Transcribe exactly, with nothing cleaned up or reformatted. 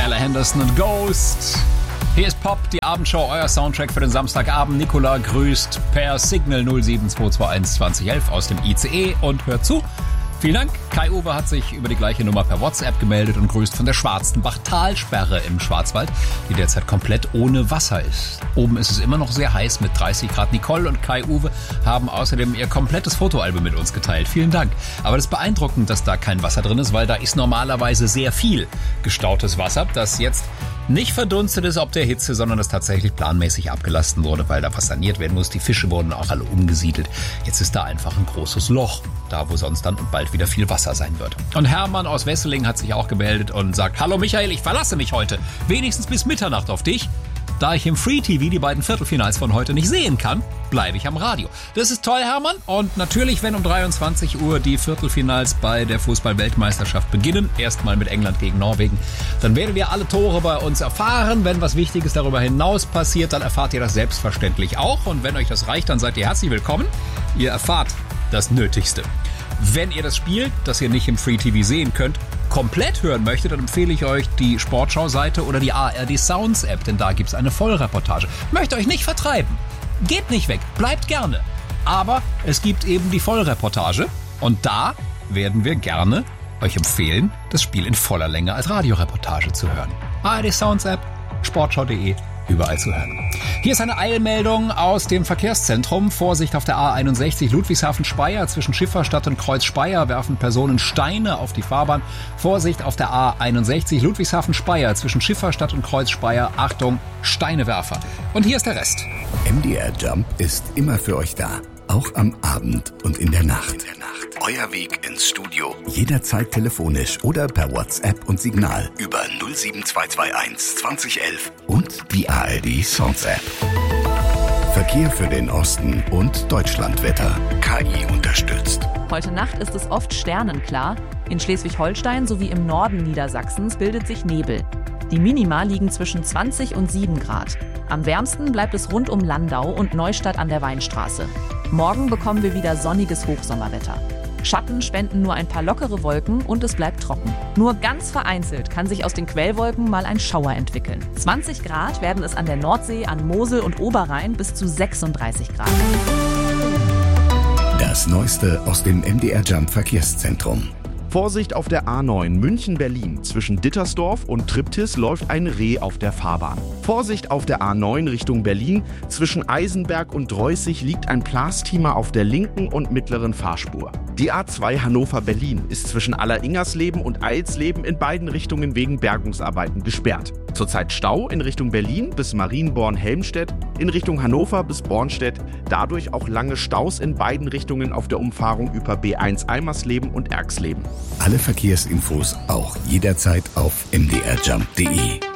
Tyler Henderson und Ghost. Hier ist Pop, die Abendshow, euer Soundtrack für den Samstagabend. Nicola grüßt per Signal null sieben zwei zwei eins zwanzig elf aus dem I C E und hört zu. Vielen Dank. Kai-Uwe hat sich über die gleiche Nummer per WhatsApp gemeldet und grüßt von der Schwarzenbach-Talsperre im Schwarzwald, die derzeit komplett ohne Wasser ist. Oben ist es immer noch sehr heiß mit dreißig Grad. Nicole und Kai-Uwe haben außerdem ihr komplettes Fotoalbum mit uns geteilt. Vielen Dank. Aber das ist beeindruckend, dass da kein Wasser drin ist, weil da ist normalerweise sehr viel gestautes Wasser, das jetzt nicht verdunstet ist ob der Hitze, sondern das tatsächlich planmäßig abgelassen wurde, weil da was saniert werden muss. Die Fische wurden auch alle umgesiedelt. Jetzt ist da einfach ein großes Loch, da wo sonst dann und bald wieder viel Wasser sein wird. Und Hermann aus Wesseling hat sich auch gemeldet und sagt: Hallo Michael, ich verlasse mich heute. Wenigstens bis Mitternacht auf dich. Da ich im Free-T V die beiden Viertelfinals von heute nicht sehen kann, bleibe ich am Radio. Das ist toll, Hermann. Und natürlich, wenn um dreiundzwanzig Uhr die Viertelfinals bei der Fußball-Weltmeisterschaft beginnen, erstmal mit England gegen Norwegen, dann werdet ihr alle Tore bei uns erfahren. Wenn was Wichtiges darüber hinaus passiert, dann erfahrt ihr das selbstverständlich auch. Und wenn euch das reicht, dann seid ihr herzlich willkommen. Ihr erfahrt das Nötigste. Wenn ihr das Spiel, das ihr nicht im Free-T V sehen könnt, komplett hören möchtet, dann empfehle ich euch die Sportschau-Seite oder die A R D Sounds-App, denn da gibt es eine Vollreportage. Möchte euch nicht vertreiben. Geht nicht weg, bleibt gerne. Aber es gibt eben die Vollreportage und da werden wir gerne euch empfehlen, das Spiel in voller Länge als Radioreportage zu hören. A R D Sounds-App, sportschau punkt de, überall zu hören. Hier ist eine Eilmeldung aus dem Verkehrszentrum. Vorsicht auf der A einundsechzig Ludwigshafen-Speyer. Zwischen Schifferstadt und Kreuz-Speyer werfen Personen Steine auf die Fahrbahn. Vorsicht auf der A einundsechzig Ludwigshafen-Speyer. Zwischen Schifferstadt und Kreuz-Speyer. Achtung, Steinewerfer. Und hier ist der Rest. M D R Jump ist immer für euch da. Auch am Abend und in der Nacht. In der Nacht. Euer Weg ins Studio. Jederzeit telefonisch oder per WhatsApp und Signal über null sieben zwei zwei eins zwanzig elf und die A R D Sounds App. Verkehr für den Osten und Deutschlandwetter. K I unterstützt. Heute Nacht ist es oft sternenklar. In Schleswig-Holstein sowie im Norden Niedersachsens bildet sich Nebel. Die Minima liegen zwischen zwanzig und sieben Grad. Am wärmsten bleibt es rund um Landau und Neustadt an der Weinstraße. Morgen bekommen wir wieder sonniges Hochsommerwetter. Schatten spenden nur ein paar lockere Wolken und es bleibt trocken. Nur ganz vereinzelt kann sich aus den Quellwolken mal ein Schauer entwickeln. zwanzig Grad werden es an der Nordsee, an Mosel und Oberrhein bis zu sechsunddreißig Grad. Das Neueste aus dem M D R Jump Verkehrszentrum. Vorsicht auf der A neun München-Berlin. Zwischen Dittersdorf und Triptis läuft ein Reh auf der Fahrbahn. Vorsicht auf der A neun Richtung Berlin. Zwischen Eisenberg und Dreußig liegt ein Plasteamer auf der linken und mittleren Fahrspur. Die A zwei Hannover-Berlin ist zwischen Alleringersleben und Eilsleben in beiden Richtungen wegen Bergungsarbeiten gesperrt. Zurzeit Stau in Richtung Berlin bis Marienborn-Helmstedt, in Richtung Hannover bis Bornstedt. Dadurch auch lange Staus in beiden Richtungen auf der Umfahrung über B eins Eimersleben und Erxleben. Alle Verkehrsinfos auch jederzeit auf m d r jump punkt de.